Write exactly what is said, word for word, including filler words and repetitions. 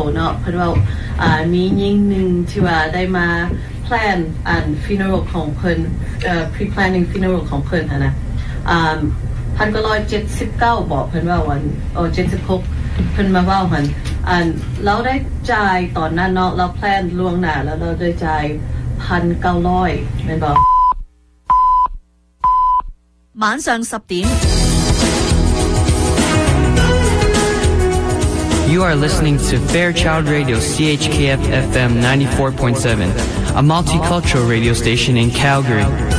เนาะเพิ่นว่าอ่ามีหญิงนึงที่ว่าได้มาแพลนอัน funeral ของเพิ่นเอ่อ pre-planning funeral ของเพิ่นหั่นน่ะอ่าหนึ่งพันเก้าร้อยเจ็ดสิบเก้าบอกเพิ่นว่าวันโอ้เจ็ดสิบหกเพิ่นมาเว้าหั่นอันเราได้จ่ายตอนนั้นเนาะเราแพลนล่วงหน้าแล้วเราได้จ่าย หนึ่งพันเก้าร้อย แม่นบ่晚上十點 You are listening to Fairchild Radio C H K F F M ninety-four point seven, a multicultural radio station in Calgary.